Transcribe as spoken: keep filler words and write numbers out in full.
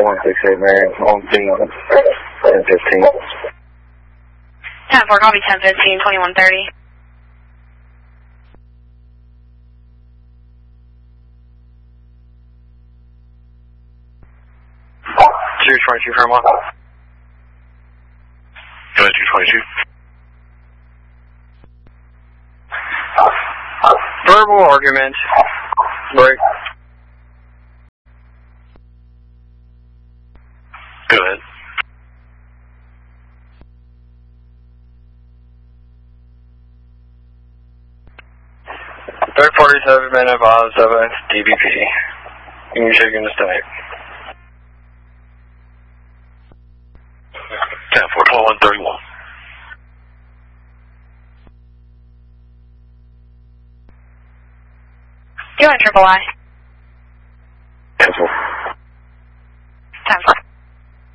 one six eight, Mary, on scene, ten fifteen. ten four, copy ten fifteen, twenty-one thirty. two twenty-two, Fairmont. Go ahead, two twenty-two. Verbal argument. Break. Go ahead. Third parties have been advised of a D B P. You should get a stomach. ten four, twenty-one thirty-one. Doing triple I. ten four.